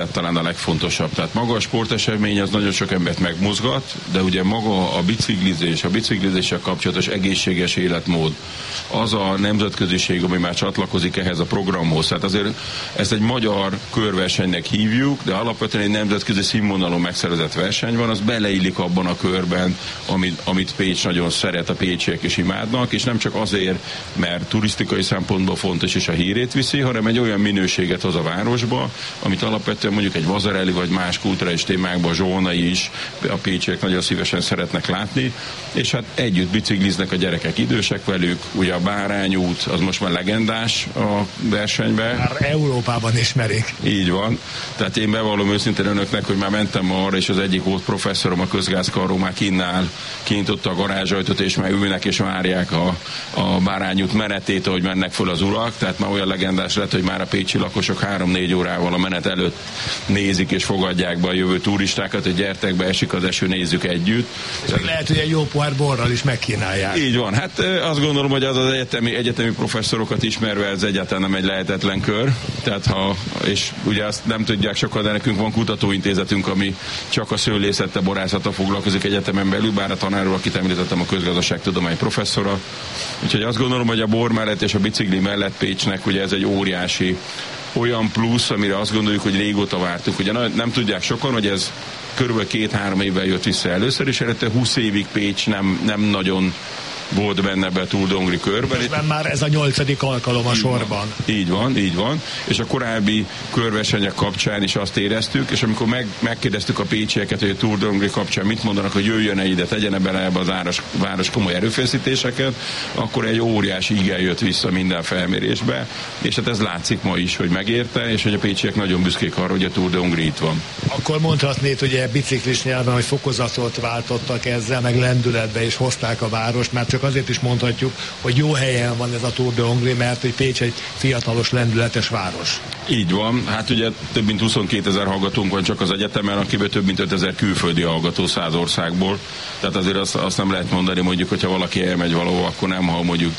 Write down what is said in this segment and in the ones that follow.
talán a legfontosabb. Tehát maga a sportesemény az nagyon sok embert megmozgat, de ugye maga a biciklizéssel kapcsolatos egészséges életmód, az a nemzetköziség, ami már csatlakozik ehhez a programhoz. Tehát azért ezt egy magyar körversenynek hívjuk, de alapvetően egy nemzetközi színvonalon megszervezett verseny van, az beleillik abban a körben, amit Pécs nagyon szeret, a pécsiek is imádnak, és nem csak azért, mert turisztikai szempontból fontos és a hírét viszi, hanem egy olyan minőséget hoz a városba, amit alapvetően mondjuk egy Vazarely vagy más kulturális témákban Zsolnai is a pécsiek nagyon szívesen szeretnek látni, és hát együtt bicikliznek a gyerekek, idősek velük, ugye a Bárányút, az most már legendás a versenyben. Már Európában ismerik. Így van. Tehát én bevallom őszintén önöknek, hogy már mentem arra, és az egyik volt professzorom a közgázkarról már kint ott a garázsajtót, és már ülnek és várják a Bárányút menetét, ahogy mennek föl az urak, tehát már olyan legendás lett, hogy már a pécsi lakosok 3-4 órával a menet előtt nézik és fogadják be a jövő turistákat, hogy gyertek be, esik az eső, nézzük együtt. És lehet, hogy egy jó pohár borral is megkínálják. Így van. Hát azt gondolom, hogy az egyetemi professzorokat ismerve ez egyáltalán nem egy lehetetlen kör. Tehát és ugye azt nem tudják sokan, de nekünk van kutatóintézetünk, ami csak a szőlészettel, borászattal foglalkozik egyetemen belül, bár a tanárról, akit említettem, a közgazdaságtudomány professzora. Úgyhogy azt gondolom, hogy a bor mellett és a bicikli mellett Pécsnek ugye ez egy óriási olyan plusz, amire azt gondoljuk, hogy régóta vártuk. Ugye nem tudják sokan, hogy ez körülbelül 2-3 évvel jött vissza először, és előtte 20 évig Pécs nem nagyon volt benne be a Tour de Hongrie körben. Most már ez a 8. alkalom a sorban. Így van. És a korábbi körversenyek kapcsán is azt éreztük, és amikor megkérdeztük a pécsieket, hogy a Tour de Hongrie kapcsán mit mondanak, hogy jöjjön-e ide, tegyen-e bele ebbe az város komoly erőfeszítéseket, akkor egy óriási igen jött vissza minden felmérésbe, és hát ez látszik ma is, hogy megérte, és hogy a pécsiek nagyon büszkék arra, hogy a Tour de Hongrie itt van. Akkor mondhatnéd, ugye biciklis nyelven, hogy fokozatot váltottak ezzel, meg lendületbe is hozták a várost, már csak azért is mondhatjuk, hogy jó helyen van ez a Tour de Hongrie, mert hogy Pécs egy fiatalos, lendületes város. Így van, hát ugye több mint 22 000 hallgatónk van csak az egyetemen, akiből több mint 5 000 külföldi hallgató 100 országból. Tehát azért azt nem lehet mondani, mondjuk, hogyha valaki elmegy valahol, akkor nem hall mondjuk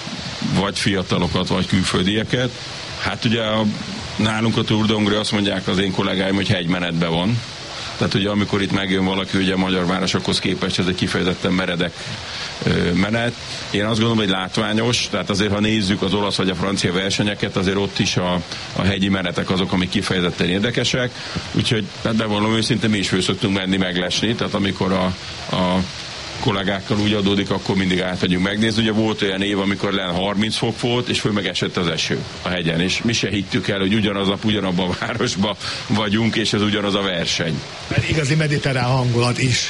vagy fiatalokat, vagy külföldieket. Hát ugye nálunk a Tour de Hongrie azt mondják az én kollégáim, hogy hegymenetben van. Tehát ugye amikor itt megjön valaki, ugye a magyar városokhoz képest ez egy kifejezetten meredek menet. Én azt gondolom, hogy látványos, tehát azért ha nézzük az olasz vagy a francia versenyeket, azért ott is a hegyi menetek azok, amik kifejezetten érdekesek, úgyhogy bevallom őszintén mi is föl szoktunk menni meglesni, tehát amikor a kollégákkal úgy adódik, akkor mindig átmegyünk megnézni. Ugye volt olyan év, amikor len 30 fok volt, és föl meg esett az eső a hegyen, és mi se hittük el, hogy ugyanabban a városban vagyunk, és ez ugyanaz a verseny. Mert igazi mediterrán hangulat is.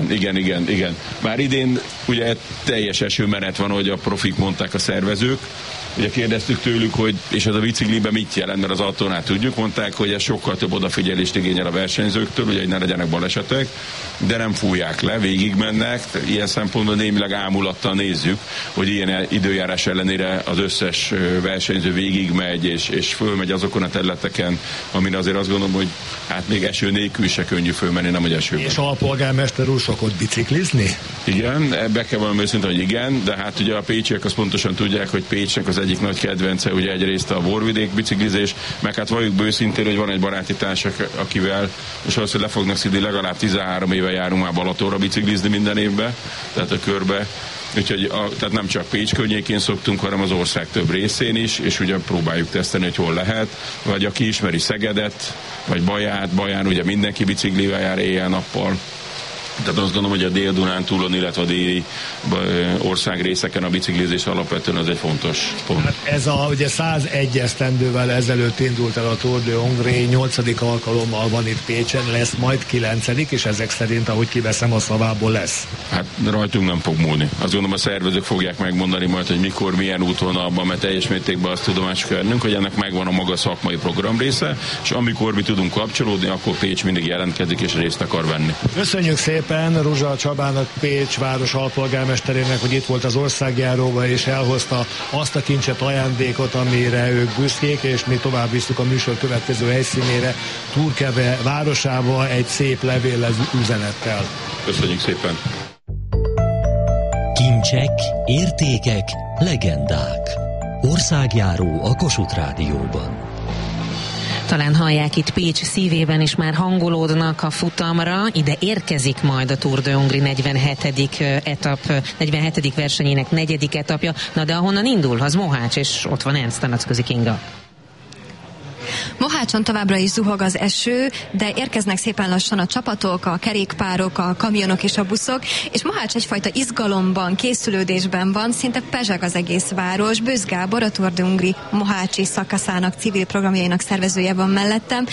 Igen. Bár idén ugye teljes esőmenet van, ahogy a profik mondták a szervezők. Ugye kérdeztük tőlük, hogy és ez a bicikliben mit jelent, mert az autónál tudjuk, mondták, hogy ez sokkal több odafigyelést igényel a versenyzőktől, ugye, hogy ne legyenek balesetek, de nem fújják le, végigmennek, ilyen szempontból némileg ámulattal nézzük, hogy ilyen időjárás ellenére az összes versenyző végigmegy, és fölmegy azokon a területeken, amin azért azt gondolom, hogy hát még eső nélkül se könnyű fölmenni, nem hogy esőben. És alpolgármester úr szokott biciklizni? Igen, ebbe kell valami őszintén, hogy igen, de hát ugye a pécsiek azt pontosan tudják, hogy Pécsnek az egyik nagy kedvence, ugye egyrészt a borvidék biciklizés, meg hát valljuk be őszintén, hogy van egy baráti társak, akivel most az, hogy le fognak szidni, legalább 13 éve járunk már Balatonra biciklizni minden évben, tehát a körbe. Úgyhogy tehát nem csak Pécs környékén szoktunk, hanem az ország több részén is, és ugye próbáljuk teszteni, hogy hol lehet. Vagy aki ismeri Szegedet, vagy Baján ugye mindenki biciklivel jár éjjel-nappal. Tehát azt gondolom, hogy a Dél-Dunántúlon, illetve a déli országrészeken a biciklizés alapvetően az egy fontos pont. Hát ez ugye 101 esztendővel ezelőtt indult el a Tour de Hongrie, 8. alkalommal van itt Pécsen, lesz majd 9. és ezek szerint, ahogy kiveszem a szavából, lesz. Hát rajtunk nem fog múlni. Azt gondolom, a szervezők fogják megmondani majd, hogy mikor, milyen útvonalban, mert teljes mértékben azt tudomásul kérnünk, hogy ennek megvan a maga szakmai program része, és amikor mi tudunk kapcsolódni, akkor Pécs mindig jelentkezik és részt akar venni. Köszönjük szépen Ruzsa Csabának, Pécs város alpolgármesterének, hogy itt volt az országjáróban, és elhozta azt a kincset, ajándékot, amire ők büszkék, és mi tovább visszük a műsor következő helyszínére, Turkeve városába egy szép levéllel, üzenettel. Köszönjük szépen! Kincsek, értékek, legendák. Országjáró a Kossuth Rádióban. Talán hallják, itt Pécs szívében is már hangolódnak a futamra. Ide érkezik majd a Tour de Hongrie 47. versenyének 4. etapja. Na de ahonnan indul, az Mohács, és ott van Ernst Tanacközi Kinga. Mohácson továbbra is zuhog az eső, de érkeznek szépen lassan a csapatok, a kerékpárok, a kamionok és a buszok, és Mohács egyfajta izgalomban, készülődésben van, szinte pezseg az egész város. Bősz Gábor, a Tour de Hongrie mohácsi szakaszának civil programjainak szervezője van mellettem.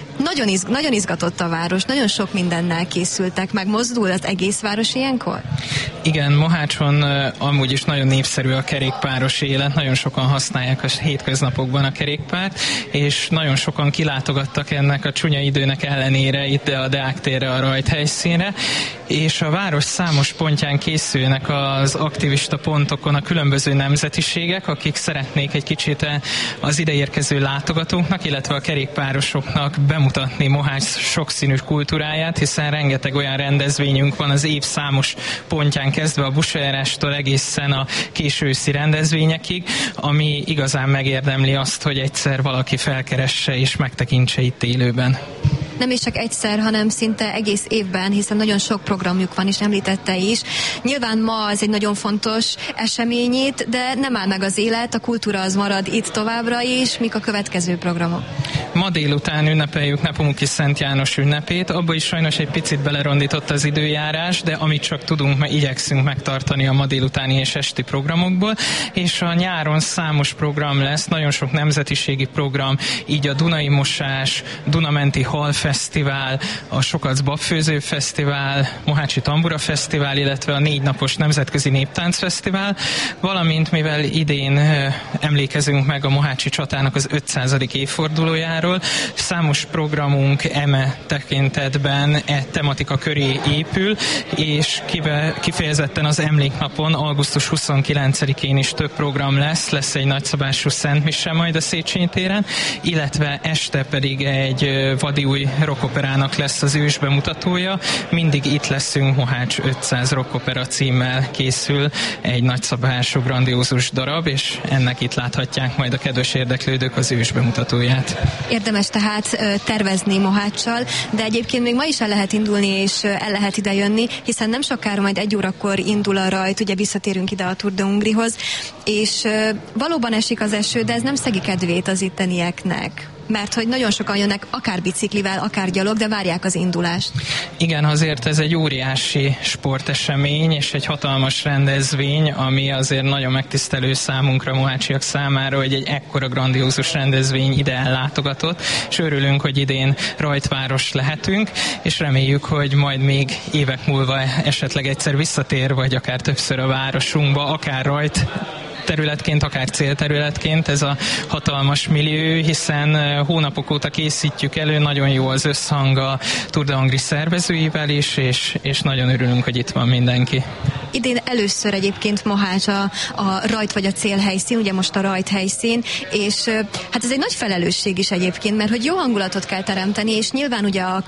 Nagyon izgatott a város, nagyon sok mindennel készültek. Megmozdul az egész város ilyenkor? Igen, Mohácson amúgy is nagyon népszerű a kerékpáros élet, nagyon sokan használják a hétköznapokban a kerékpárt, és nagyon sokan kilátogattak ennek a csúnya időnek ellenére itt a Deák térre, a rajt helyszínre, és a város számos pontján készülnek az aktivista pontokon a különböző nemzetiségek, akik szeretnék egy kicsit az ideérkező látogatóknak, illetve a kerékpárosoknak bemutatni Mohács sokszínű kultúráját, hiszen rengeteg olyan rendezvényünk van az év számos pontján, kezdve a buszjárástól egészen a késő őszi rendezvényekig, ami igazán megérdemli azt, hogy egyszer valaki felkeresse és megtekintse itt élőben. Nem is csak egyszer, hanem szinte egész évben, hiszen nagyon sok programjuk van, és említette is. Nyilván ma az egy nagyon fontos esemény itt, de nem áll meg az élet, a kultúra az marad itt továbbra is. Mik a következő programok? Ma délután ünnepeljük Nepomuki Szent János ünnepét, abba is sajnos egy picit belerondított az időjárás, de amit csak tudunk, igyekszünk megtartani a ma délutáni és esti programokból, és a nyáron számos program lesz, nagyon sok nemzetiségi program, így a Dunai Mosás, Dunamenti Hal Fesztivál, a Sokac Babfőző Fesztivál, Mohácsi Tambura Fesztivál, illetve a 4 napos Nemzetközi Néptánc Fesztivál, valamint mivel idén emlékezünk meg a mohácsi csatának az 500. évfordulójáról, számos programunk eme tekintetben tematika köré épül, és kifejezetten az emléknapon, augusztus 29-én is több program lesz egy nagyszabású szentmise majd a Széchenyi téren, illetve este pedig egy vadi új rockoperának lesz az ős bemutatója. Mindig itt leszünk, Mohács 500 rockopera címmel készül egy nagyszabású, grandiózus darab, és ennek itt láthatják majd a kedves érdeklődők az ős bemutatóját. Érdemes tehát tervezni Moháccsal, de egyébként még ma is el lehet indulni, és el lehet ide jönni, hiszen nem sokára majd 1 órakor indul a rajt, ugye visszatérünk ide a Tour de Hongrie-hoz, és valóban esik az eső, de ez nem szegi kedvét az ittenieknek. Mert hogy nagyon sokan jönnek akár biciklivel, akár gyalog, de várják az indulást. Igen, azért ez egy óriási sportesemény, és egy hatalmas rendezvény, ami azért nagyon megtisztelő számunkra, mohácsiak számára, hogy egy ekkora grandiózus rendezvény ide ellátogatott, és örülünk, hogy idén rajtváros lehetünk, és reméljük, hogy majd még évek múlva esetleg egyszer visszatér, vagy akár többször a városunkba, akár rajt területként, akár célterületként ez a hatalmas millió, hiszen hónapok óta készítjük elő, nagyon jó az összhang a Tour de Hongrie szervezőivel is, és nagyon örülünk, hogy itt van mindenki. Idén először egyébként Mohács a rajt vagy a célhelyszín, ugye most a rajt helyszín, és hát ez egy nagy felelősség is egyébként, mert hogy jó hangulatot kell teremteni, és nyilván ugye a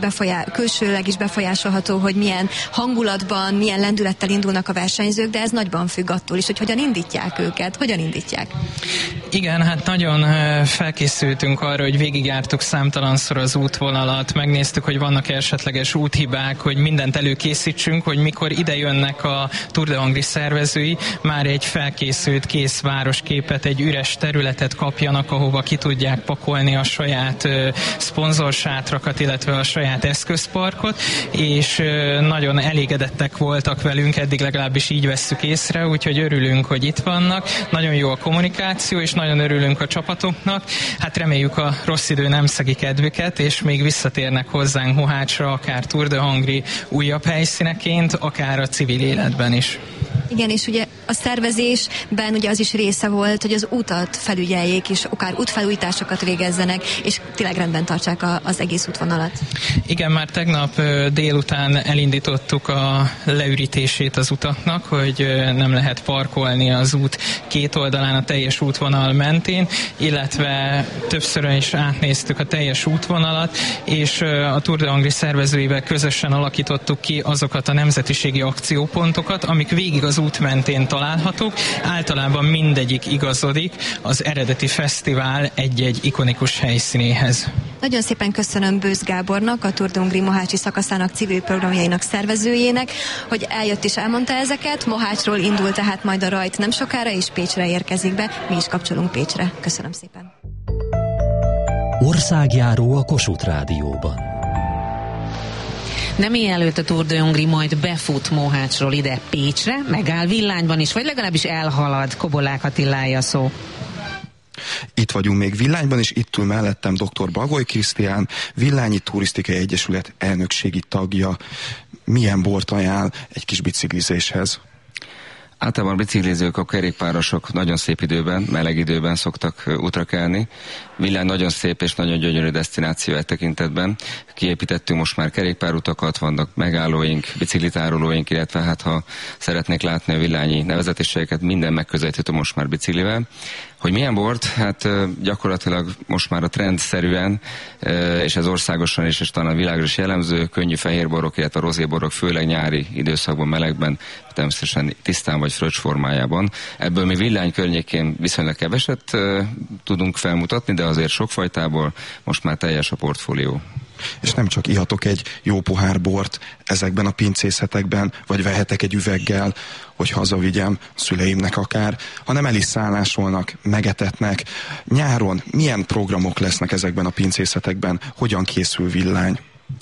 külsőleg is befolyásolható, hogy milyen hangulatban, milyen lendülettel indulnak a versenyzők, de ez nagyban függ attól is, hogy hogyan indítják őket. Hogyan indítják? Igen, hát nagyon felkészültünk arra, hogy végigjártuk számtalanszor az útvonalat, megnéztük, hogy vannak esetleges úthibák, hogy mindent előkészítsünk, hogy mikor ide jönnek a Tour de Hongrie szervezői, már egy felkészült kész városképet, egy üres területet kapjanak, ahova ki tudják pakolni a saját szponzorsátrakat, illetve a saját eszközparkot, és nagyon elégedettek voltak velünk, eddig legalábbis így vesszük észre, úgyhogy örülünk, hogy itt vannak. Nagyon jó a kommunikáció, és nagyon örülünk a csapatoknak. Hát reméljük a rossz idő nem szegi kedvüket, és még visszatérnek hozzánk Mohácsra, akár Tour de Hongrie újabb helyszíneként, akár a civil életben is. Igen, és ugye a szervezésben ugye az is része volt, hogy az utat felügyeljék, és akár útfelújításokat végezzenek, és tényleg rendben tartsák az egész útvonalat. Igen, már tegnap délután elindítottuk a leürítését az utaknak, hogy nem lehet parkolni az út két oldalán a teljes útvonal mentén, illetve többször is átnéztük a teljes útvonalat, és a Tour de Hongrie szervezőivel közösen alakítottuk ki azokat a nemzetiségi akciópontokat, amik végig az út mentén találhatók. Általában mindegyik igazodik az eredeti fesztivál egy-egy ikonikus helyszínéhez. Nagyon szépen köszönöm Bősz Gábornak, a Tour de Hongrie mohácsi szakaszának civil programjainak szervezőjének, hogy eljött és elmondta ezeket. Mohácsról indul tehát majd a rajt nem sokára, és Pécsre érkezik be. Mi is kapcsolunk Pécsre. Köszönöm szépen. Országjáró a Kossuth Rádióban. De mielőtt a Tour de Hongrie majd befut Mohácsról ide Pécsre, megáll Villányban is, vagy legalábbis elhalad. Kobolák Attiláé a szó. Itt vagyunk még Villányban, és itt ül mellettem dr. Bagoly Krisztián, Villányi Turisztikai Egyesület elnökségi tagja. Milyen bort ajánl egy kis biciklizéshez? Általában a biciklizők, a kerékpárosok nagyon szép időben, meleg időben szoktak útra kelni. Villány nagyon szép és nagyon gyönyörű desztináció e tekintetben. Kiépítettünk most már kerékpárutakat, vannak megállóink, biciklitárolóink, illetve hát ha szeretnék látni a villányi nevezetességeket, minden megközelíthető most már biciklivel. Hogy milyen bort? Hát gyakorlatilag most már a trendszerűen, és ez országosan is, és talán a világra is jellemző, könnyű fehérborok, illetve a rozéborok, főleg nyári időszakban, melegben, természetesen tisztán vagy fröccs formájában. Ebből mi Villány környékén viszonylag keveset tudunk felmutatni, de azért sokfajtából most már teljes a portfólió. És nem csak ihatok egy jó pohár bort ezekben a pincészetekben, vagy vehetek egy üveggel, hogy hazavigyem szüleimnek akár, hanem el is szállásolnak, megetetnek. Nyáron milyen programok lesznek ezekben a pincészetekben? Hogyan készül Villány?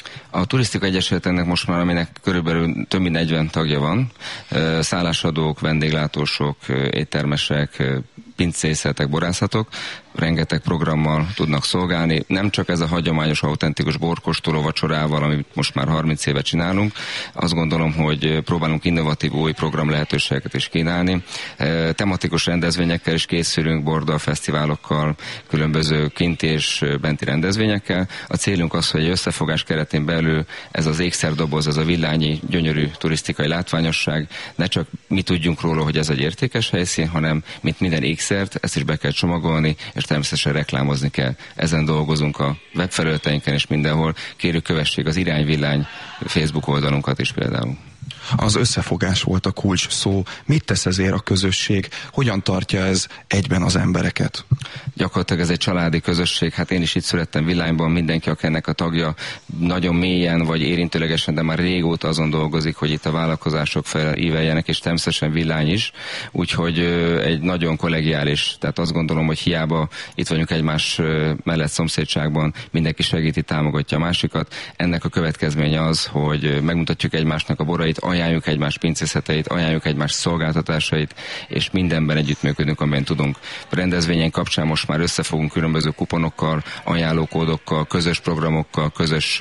A Turisztikai Egyesületnek most már, aminek körülbelül több mint 40 tagja van, szállásadók, vendéglátósok, éttermesek, pincészetek, borászatok, rengeteg programmal tudnak szolgálni. Nem csak ez a hagyományos, autentikus borkóstoló vacsorával, amit most már 30 éve csinálunk. Azt gondolom, hogy próbálunk innovatív új program lehetőségeket is kínálni. Tematikus rendezvényekkel is készülünk, bordal fesztiválokkal, különböző kinti és benti rendezvényekkel. A célunk az, hogy összefogás keretén belül ez az ékszerdoboz, ez a villányi gyönyörű turisztikai látványosság, ne csak mi tudjunk róla, hogy ez egy értékes helyszín, hanem mint minden ékszert, ezt is be kell csomagolni, és természetesen reklámozni kell. Ezen dolgozunk a webfelületeinken és mindenhol. Kérjük, kövessék az Irányvillány Facebook oldalunkat is például. Az összefogás volt a kulcs szó. Mit tesz ezért a közösség? Hogyan tartja ez egyben az embereket? Gyakorlatilag ez egy családi közösség. Hát én is itt születtem Villányban, mindenki, aki ennek a tagja, nagyon mélyen vagy érintőlegesen, de már régóta azon dolgozik, hogy itt a vállalkozások felíveljenek, és természetesen Villány is. Úgyhogy egy nagyon kollegiális, tehát azt gondolom, hogy hiába itt vagyunk egymás mellett szomszédságban, mindenki segíti, támogatja a másikat. Ennek a következménye az, hogy megmutatjuk egymásnak a borait, ajánljuk egymás pincészeteit, ajánljuk egymás szolgáltatásait, és mindenben együttműködünk, amilyen tudunk. A rendezvényen kapcsán most már összefogunk különböző kuponokkal, ajánlókódokkal, közös programokkal, közös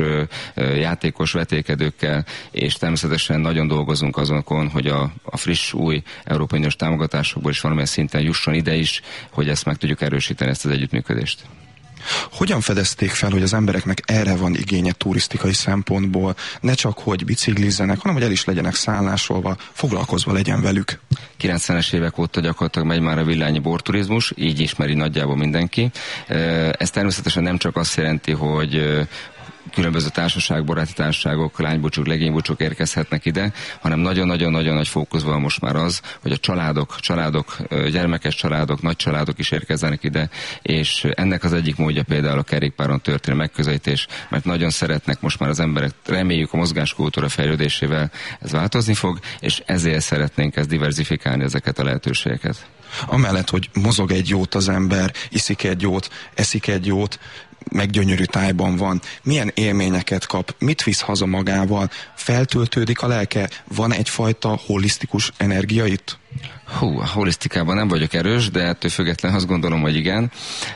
játékos vetékedőkkel, és természetesen nagyon dolgozunk azon, hogy a friss, új Európai Uniós támogatásokból is valamilyen szinten jusson ide is, hogy ezt meg tudjuk erősíteni, ezt az együttműködést. Hogyan fedezték fel, hogy az embereknek erre van igénye turisztikai szempontból, ne csak hogy biciklizzenek, hanem hogy el is legyenek szállásolva, foglalkozva legyen velük? 90-es évek óta gyakorlatilag megy már a villányi borturizmus, így ismeri nagyjából mindenki. Ez természetesen nem csak azt jelenti, hogy különböző társaságok, baráti társaságok, lánybúcsúk, legénybúcsúk érkezhetnek ide, hanem nagyon-nagyon-nagyon nagy fókusz van most már az, hogy a családok, gyermekes családok, nagy családok is érkezzenek ide, és ennek az egyik módja például a kerékpáron történő megközelítés, mert nagyon szeretnek most már az emberek, reméljük a mozgáskultúra fejlődésével ez változni fog, és ezért szeretnénk ezt diverzifikálni, ezeket a lehetőségeket. Amellett, hogy mozog egy jót az ember, iszik egy jót, eszik egy jót, meg gyönyörű tájban van, milyen élményeket kap, mit visz haza magával, feltöltődik a lelke, van egyfajta holisztikus energia itt? A holisztikában nem vagyok erős, de ettől függetlenül azt gondolom, hogy igen.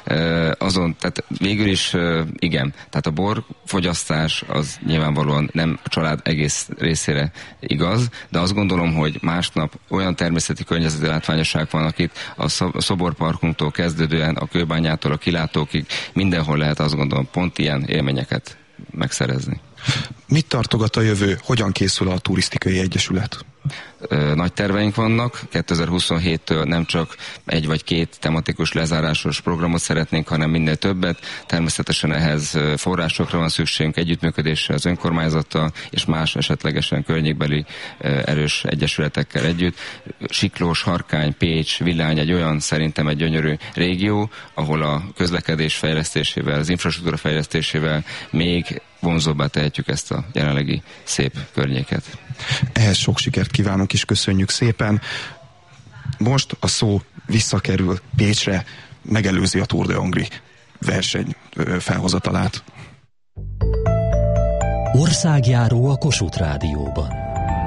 Tehát végül is igen. Tehát a borfogyasztás az nyilvánvalóan nem a család egész részére igaz, de azt gondolom, hogy másnap olyan természeti környezeti látványosság van, akit a szoborparkunktól kezdődően, a Kőbányától a kilátókig mindenhol lehet, azt gondolom, pont ilyen élményeket megszerezni. Mit tartogat a jövő? Hogyan készül a Turisztikai Egyesület? nagy terveink vannak. 2027-től nem csak egy vagy két tematikus lezárásos programot szeretnénk, hanem minél többet. Természetesen ehhez forrásokra van szükségünk, együttműködésre az önkormányzattal és más esetlegesen környékbeli erős egyesületekkel együtt. Siklós, Harkány, Pécs, Villány szerintem egy gyönyörű régió, ahol a közlekedés fejlesztésével, az infrastruktúra fejlesztésével még vonzóbbá tehetjük ezt a jelenlegi szép környéket. Ehhez sok sikert kívánunk és köszönjük szépen. Most a szó visszakerül Pécsre, megelőzi a Tour de Hongrie verseny felhozatalát. Országjáró a Kossuth Rádióban.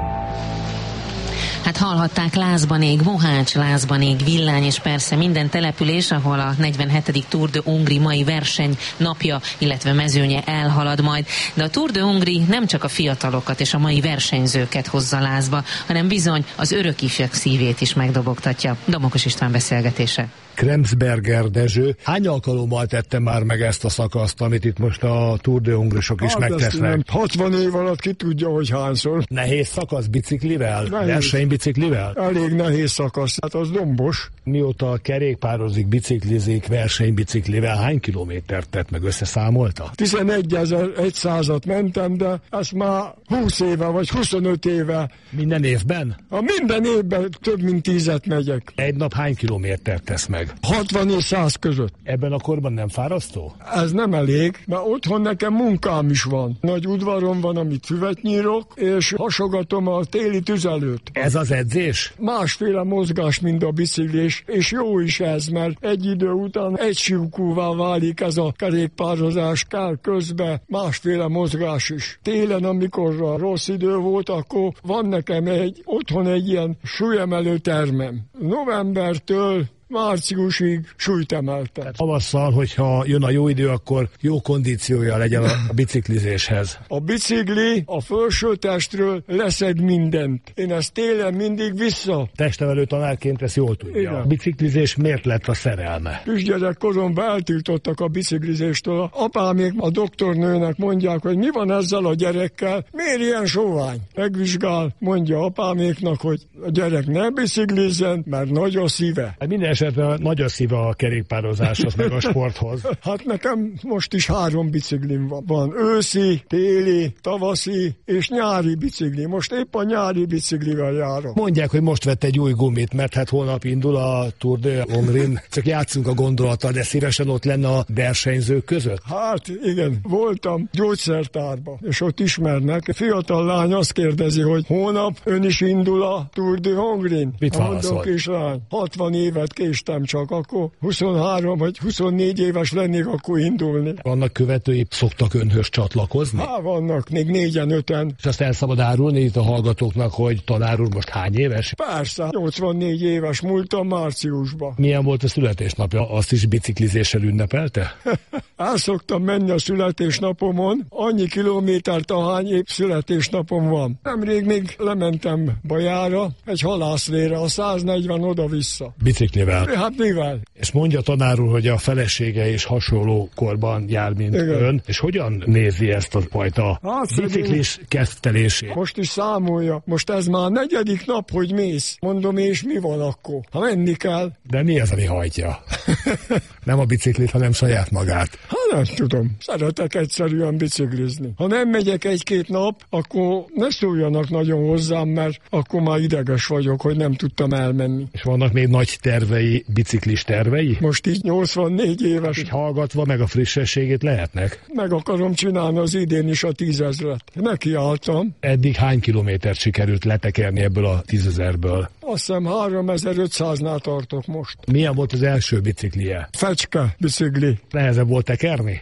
Hát hallhatták, lázban ég Mohács, lázban ég Villány, és persze minden település, ahol a 47. Tour de Hongrie mai verseny napja, illetve mezőnye elhalad majd. De a Tour de Hongrie nem csak a fiatalokat és a mai versenyzőket hozza lázba, hanem bizony az örök ifjak szívét is megdobogtatja. Domokos István beszélgetése. Kremsberger Dezső, hány alkalommal tette már meg ezt a szakaszt, amit itt most a Tour de Hongrie-sok is megtesznek? 60 év alatt ki tudja, hogy hányszor. Nehéz szakasz biciklivel? Versenybiciklivel? Elég nehéz szakasz, hát az dombos. Mióta kerékpározik, biciklizik, versenybiciklivel, hány kilométert tett meg, összeszámolta? 11.100-at mentem, de ezt már 20 éve vagy 25 éve. Minden évben? Minden évben több mint 10-et megyek. Egy nap hány kilométert tesz meg? 60 és 100 között. Ebben a korban nem fárasztó? Ez nem elég, mert otthon nekem munkám is van. Nagy udvarom van, amit füvet nyírok, és hasogatom a téli tüzelőt. Ez az edzés? Másféle mozgás, mint a biciklés, és jó is ez, mert egy idő után egysíkúvá válik ez a kerékpározás, kell közben másféle mozgás is. Télen, amikor a rossz idő volt, akkor van nekem otthon egy ilyen súlyemelő termem. Novembertől márciusig súlyt emeltem. Tavasszal, hogyha jön a jó idő, akkor jó kondíciója legyen a biciklizéshez. A bicikli a felső testről leszed mindent. Én ezt télen mindig vissza. Testnevelő tanárként ezt jól tudja. Igen. A biciklizés miért lett a szerelme? Kisgyerekkoromban eltiltottak a biciklizéstől. Apámék a doktornőnek mondják, hogy mi van ezzel a gyerekkel, miért ilyen sovány? Megvizsgál, mondja apáméknak, hogy a gyerek ne biciklizzen, mert nagy a szíve. Minden esetben nagy a szíve a kerékpározáshoz, meg a sporthoz. Hát nekem most is 3 biciklim van. Van őszi, téli, tavaszi és nyári bicikli. Most épp a nyári biciklivel járok. Mondják, hogy most vett egy új gumit, mert hát holnap indul a Tour de Hongrie. Csak játszunk a gondolattal, de szívesen ott lenne a versenyzők között? Hát igen, voltam gyógyszertárban, és ott ismernek. Fiatal lány azt kérdezi, hogy hónap ön is indul a Tour de Hongrie. Mit válaszol? Kislány, 60 évet késtem csak, akkor 23 vagy 24 éves lennék, akkor indulni. Vannak követői, szoktak önhöz csatlakozni? Hát vannak, még 4-5-en. És azt el szabad árulni itt a hallgatóknak, hogy tanár úr most hány éves? Persze, 84 éves múltam márciusban. Milyen volt a születésnapja? Azt is biciklizéssel ünnepelte? El szoktam menni a születésnapomon, annyi kilométert, ahány épp születésnapom van. Nemrég még lementem Bajára, egy halászlére, a 140 oda-vissza. Biciklivel? Hát mivel? És mondja tanár úr, hogy a felesége is hasonló korban jár, mint igen. Ön. És hogyan nézi ezt a fajta biciklis kezdtelését? Most is számolja. Most ez már 4. nap, hogy mész. Mondom, és mi van akkor? Ha menni kell. De mi az, ami hajtja? Nem a biciklit, hanem saját magát. Hát nem tudom. Szeretek egyszerűen biciklizni. Ha nem megyek 1-2 nap, akkor ne szóljanak nagyon hozzám, mert akkor már ideges vagyok, hogy nem tudtam elmenni. És vannak még nagy tervei, biciklis tervei? Most így 84 éves. Így hallgatva meg a frissességét lehetnek? Meg akarom csinálni az idén is a 10 000-et. Nekiálltam. Eddig hány kilométert sikerült letekerni ebből a 10 000-ből? Azt hiszem 3500-nál tartok most. Milyen volt az első biciklije? Fecske bicikli. Nehezebb volt tekerni?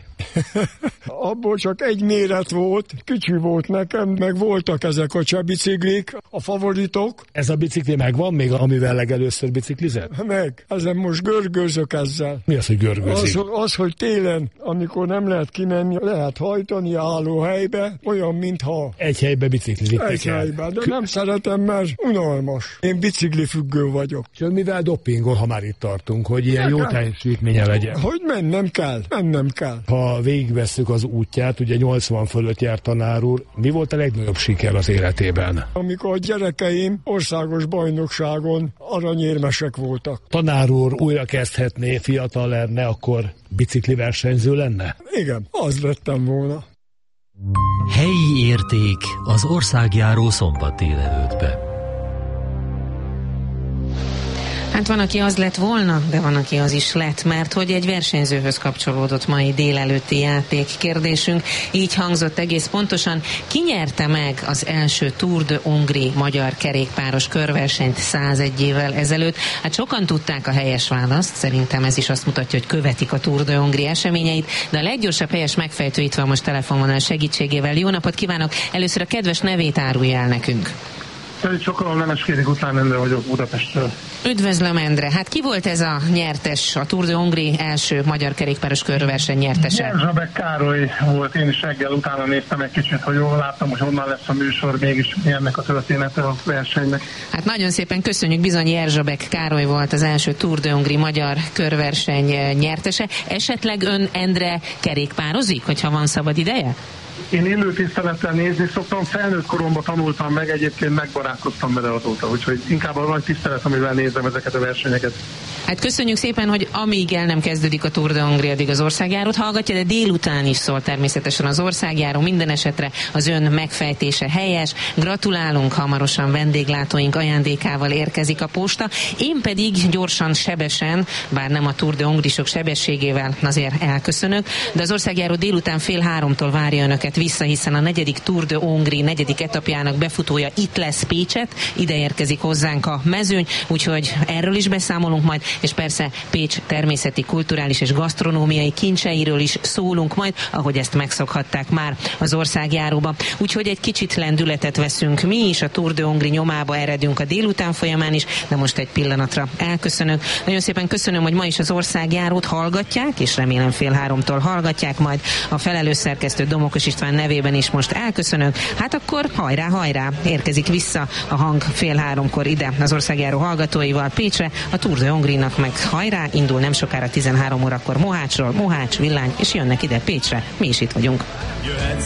Abból csak egy méret volt, kicsi volt nekem, meg voltak ezek a csehbiciklik, a favoritok. Ez a bicikli megvan még, amivel legelőször biciklizett? Meg. Ezen most görgőzök ezzel. Mi az, hogy görgőzik? Az, hogy télen, amikor nem lehet kimenni, lehet hajtani állóhelybe, olyan, mintha... Egy helybe biciklizik. Egy helybe, de nem szeretem, mert unalmas. Én biciklifüggő vagyok. És mivel dopingol, ha már itt tartunk, hogy ilyen jó teljesítménye legyen? Hogy mennem kell. Ha ha végigvesszük az útját, ugye 80 fölött járt tanár úr, mi volt a legnagyobb siker az életében? Amikor a gyerekeim országos bajnokságon aranyérmesek voltak. Tanár úr újra kezdhetné, fiatal lenne, akkor bicikli versenyző lenne? Igen, az lettem volna. Helyi érték az országjáró szombat délelőttbe. Hát van, aki az lett volna, de van, aki az is lett, mert hogy egy versenyzőhöz kapcsolódott mai délelőtti játék kérdésünk. Így hangzott egész pontosan: ki nyerte meg az első Tour de Hongrie magyar kerékpáros körversenyt 101 évvel ezelőtt? Hát sokan tudták a helyes választ, szerintem ez is azt mutatja, hogy követik a Tour de Hongrie eseményeit, de a leggyorsabb helyes megfejtő itt van most telefonvonal segítségével. Jó napot kívánok! Először a kedves nevét árulja el nekünk. Sokkal Nemeskérik után Endre vagyok Budapestről. Üdvözlöm, Endre. Hát ki volt ez a nyertes, a Tour de Hongrie első magyar kerékpáros körverseny nyertese? Erzsébet Károly volt, én is reggel utána néztem egy kicsit, hogy jól láttam, hogy honnan lesz a műsor, mégis ennek a története a versenynek. Hát nagyon szépen köszönjük, bizony Erzsébet Károly volt az első Tour de Hongrie magyar körverseny nyertese. Esetleg ön, Endre, kerékpározik, hogyha van szabad ideje? Én élő tisztelettel nézni szoktam, felnőtt koromban tanultam meg, egyébként megbarátkoztam vele azóta, úgyhogy inkább a nagy tisztelet, amivel nézem ezeket a versenyeket. Hát köszönjük szépen, hogy amíg el nem kezdődik a Tour de Hongrie, addig az országjárót hallgatja, de délután is szól természetesen az országjáró. Minden esetre az ön megfejtése helyes. Gratulálunk, hamarosan vendéglátóink ajándékával érkezik a posta. Én pedig gyorsan, sebesen, bár nem a Tour de Hongrie-sok sebességével, azért elköszönök, de az országjáró délután 2:30 várja önöket vissza, hiszen a 4. Tour de Hongrie 4. etapjának befutója itt lesz Pécset, ide érkezik hozzánk a mezőny, úgyhogy erről is beszámolunk majd, és persze Pécs természeti, kulturális és gasztronómiai kincseiről is szólunk majd, ahogy ezt megszokhatták már az országjáróba. Úgyhogy egy kicsit lendületet veszünk mi is, a Tour de Hongrie nyomába eredünk a délután folyamán is, de most egy pillanatra elköszönök. Nagyon szépen köszönöm, hogy ma is az országjárót hallgatják, és remélem 2:30 hallgatják majd. A felelős szerkesztő Domokos István nevében is most elköszönök. Hát akkor hajrá, hajrá! Érkezik vissza a hang 2:30 ide az országjáró hallgatóival Pécsre, a Tour de Hongrie-nak meg hajrá, indul nem sokára 13 órakor Mohácsról, Mohács, Villány, és jönnek ide Pécsre, mi is itt vagyunk.